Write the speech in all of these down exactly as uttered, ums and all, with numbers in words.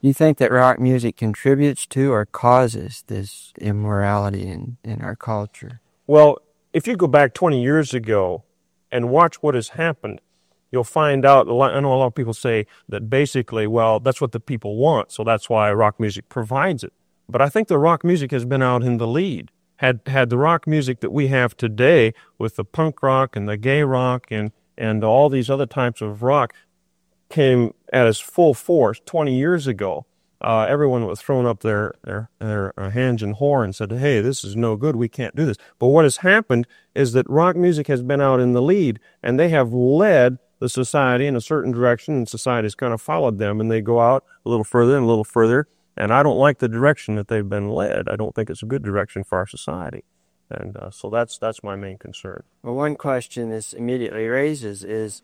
Do you think that rock music contributes to or causes this immorality in, in our culture? Well, if you go back twenty years ago and watch what has happened, you'll find out, I know a lot of people say that basically, well, that's what the people want, so that's why rock music provides it. But I think the rock music has been out in the lead. Had had the rock music that we have today with the punk rock and the gay rock and, and all these other types of rock came at its full force twenty years ago, uh, everyone was throwing up their, their, their hands in horror and said, hey, this is no good, we can't do this. But what has happened is that rock music has been out in the lead, and they have led the society in a certain direction, and society has kind of followed them, and they go out a little further and a little further. And I don't like the direction that they've been led. I don't think it's a good direction for our society. And uh, so that's that's my main concern. Well, one question this immediately raises is,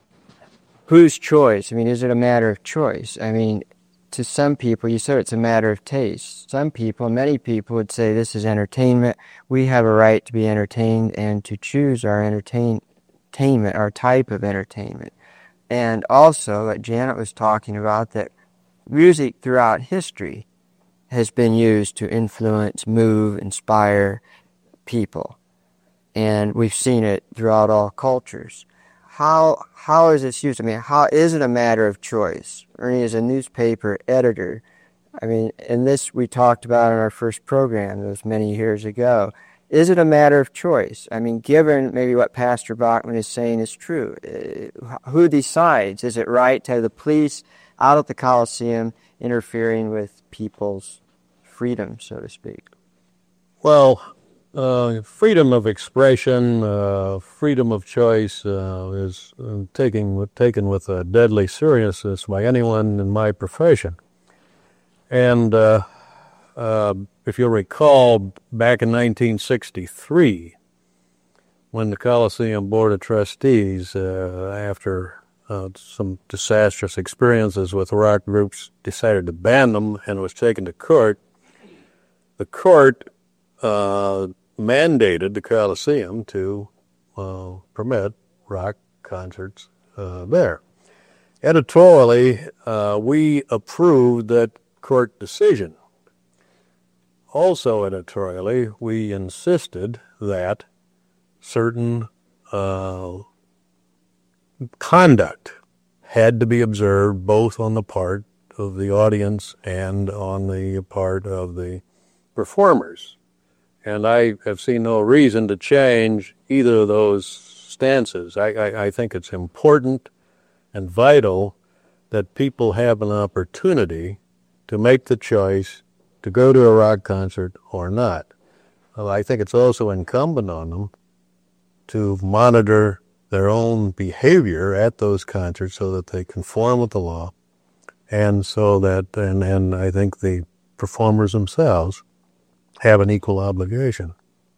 whose choice? I mean, is it a matter of choice? I mean, to some people, you said it's a matter of taste. Some people, many people would say this is entertainment. We have a right to be entertained and to choose our entertain, entertainment, our type of entertainment. And also, like Janet was talking about, that music throughout history has been used to influence, move, inspire people. And we've seen it throughout all cultures. How how is this used? I mean, how is it a matter of choice? Ernie, as a newspaper editor, I mean, and this we talked about in our first program, that was many years ago. Is it a matter of choice? I mean, given maybe what Pastor Bachman is saying is true, uh, who decides? Is it right to have the police out at the Coliseum interfering with people's freedom, so to speak? Well, uh, freedom of expression, uh, freedom of choice uh, is uh, taken, taken with a deadly seriousness by anyone in my profession. And uh, uh, if you'll recall, back in nineteen sixty-three, when the Coliseum Board of Trustees, uh, after Uh, some disastrous experiences with rock groups, decided to ban them and was taken to court. The court uh, mandated the Coliseum to uh, permit rock concerts uh, there. Editorially, uh, we approved that court decision. Also editorially, we insisted that certain uh, conduct had to be observed both on the part of the audience and on the part of the performers. And I have seen no reason to change either of those stances. I, I, I think it's important and vital that people have an opportunity to make the choice to go to a rock concert or not. Well, I think it's also incumbent on them to monitor their own behavior at those concerts so that they conform with the law, and so that, and, and I think the performers themselves have an equal obligation.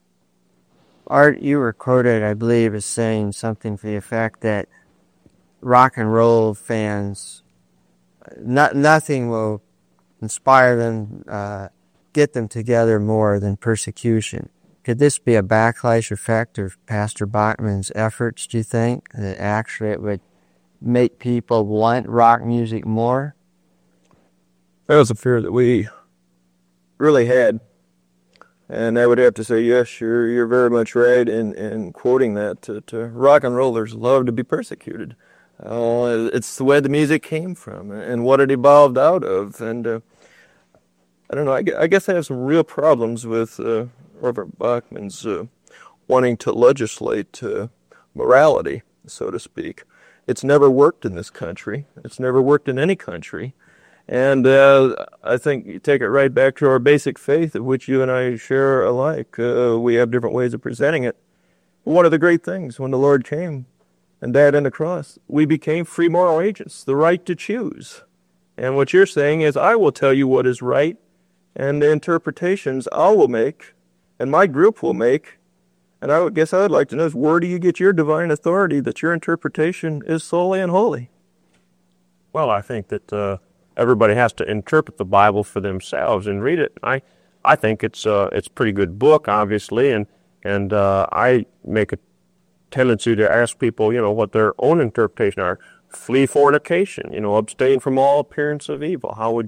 Art, you were quoted, I believe, as saying something to the effect that rock and roll fans, not, nothing will inspire them, uh, get them together more than persecution. Could this be a backlash effect of Pastor Bachman's efforts, do you think, that actually it would make people want rock music more? That was a fear that we really had. And I would have to say, yes, you're you're very much right in, in quoting that. To, to rock and rollers love to be persecuted. Uh, it's the way the music came from and what it evolved out of. And uh, I don't know, I, I guess I have some real problems with uh, Reverend Bachman's uh, wanting to legislate uh, morality, so to speak. It's never worked in this country. It's never worked in any country. And uh, I think you take it right back to our basic faith, of which you and I share alike. Uh, we have different ways of presenting it. One of the great things, when the Lord came and died on the cross, we became free moral agents, the right to choose. And what you're saying is, I will tell you what is right, and the interpretations I will make, and my group will make. And I would guess I would like to know is, where do you get your divine authority that your interpretation is solely and holy? Well, I think that uh, everybody has to interpret the Bible for themselves and read it. I, I think it's uh, it's a pretty good book, obviously, and and uh, I make a tendency to ask people, you know, what their own interpretation are. Flee fornication, you know, abstain from all appearance of evil. How would